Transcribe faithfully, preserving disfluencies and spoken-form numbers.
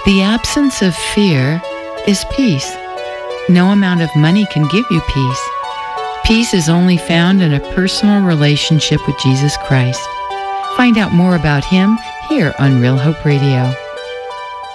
The absence of fear is peace. No amount of money can give you peace. Peace is only found in a personal relationship with Jesus Christ. Find out more about Him here on Real Hope Radio.